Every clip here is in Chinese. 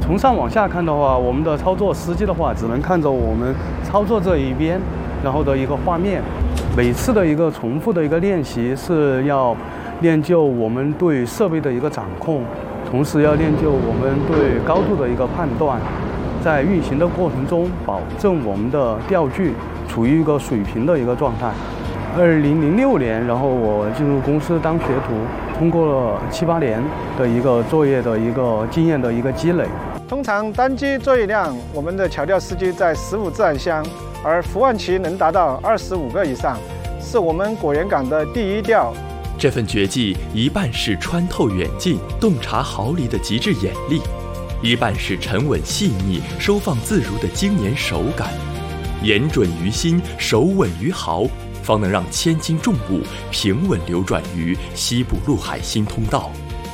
从上往下看的话，我们的操作司机的话，只能看着我们操作这一边，然后的一个画面。每次的一个重复的一个练习是要练就我们对设备的一个掌控，同时要练就我们对高度的一个判断，在运行的过程中保证我们的钓具处于一个水平的一个状态。2006年，然后我进入公司当学徒，通过了7、8年的一个作业的一个经验的一个积累。 通常单机作业量，我们的桥钓司机在15自然箱，而伏案期能达到25个以上，是我们果园港的第一钓。 这份绝技一半是穿透远近、洞察毫厘的极致眼力，一半是沉稳细腻、收放自如的精研手感，眼准于心，手稳于毫，方能让千斤重物平稳流转于西部陆海新通道。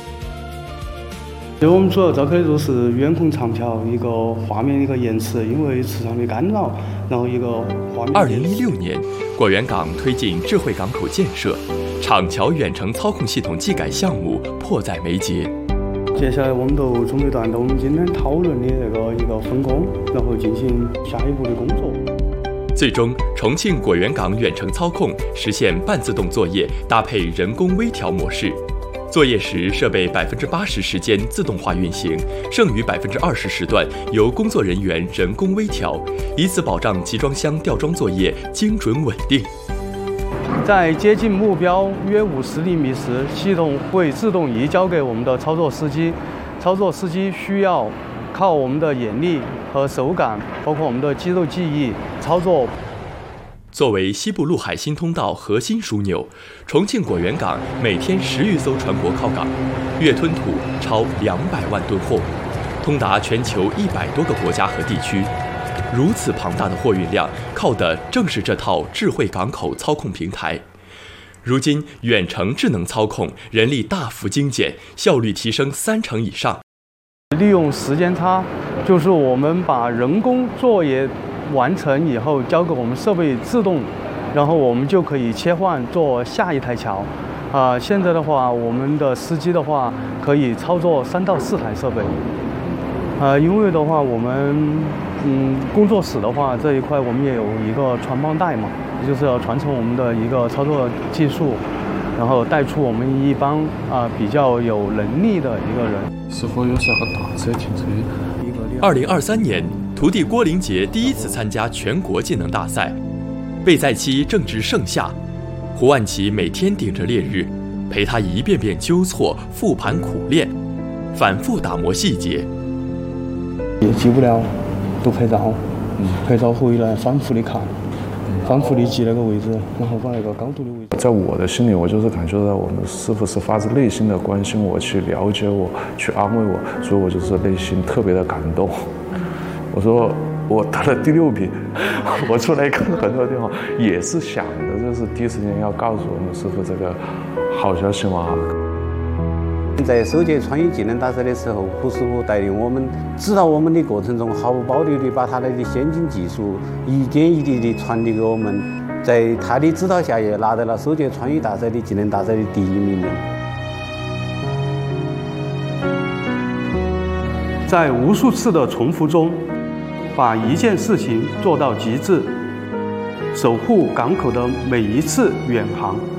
我们主要召开的就是远控长条一个画面一个延迟，因为市场的干扰，然后一个画面。 2016年，果园港推进智慧港口建设，厂桥远程操控系统技改项目迫在眉睫。 接下来我们都准备断到我们今天讨论的一个分工，然后进行下一步的工作。 最终，重庆果园港远程操控实现半自动作业搭配人工微调模式。作业时，设备80%时间自动化运行，剩余20%时段由工作人员人工微调，以此保障集装箱吊装作业精准稳定。 在接近目标约50厘米时，系统会自动移交给我们的操作司机。操作司机需要靠我们的眼力和手感，包括我们的肌肉记忆操作。 作为西部陆海新通道核心枢纽，重庆果园港每天10余艘船舶靠港，月吞吐超200万吨货物，通达全球100多个国家和地区。如此庞大的货运量，靠的正是这套智慧港口操控平台。如今，远程智能操控，人力大幅精简，效率提升30%以上。 利用时间差，就是我们把人工作业完成以后，交给我们设备自动，然后我们就可以切换做下一台桥。现在的话，我们的司机的话可以操作3到4台设备。因为的话，我们工作室的话这一块我们也有一个传帮带嘛，也就是要传承我们的一个操作技术，然后带出我们一帮比较有能力的一个人。 是否有啥个大车停车 ？2023年，徒弟郭林杰第一次参加全国技能大赛，备赛期正值盛夏，胡万奇每天顶着烈日，陪他一遍遍纠错、复盘苦练，反复打磨细节。 也记不了，都拍照，拍照回来反复的看，反复的记那个位置，然后把那个高度的位置。 在我的心里，我就是感觉到我们师傅是发自内心的关心我，去了解我，去安慰我，所以我就是内心特别的感动。我说我得了第6名，我出来看很多地方也是想的，就是第一时间要告诉我们师傅这个好消息嘛。 在首届川渝技能大赛的时候，胡师傅带领我们指导我们的过程中，毫无保留地把他的先进技术一点一滴地传递给我们，在他的指导下，也拿到了首届川渝大赛的技能大赛的第1名。 在无数次的重复中，把一件事情做到极致，守护港口的每一次远航。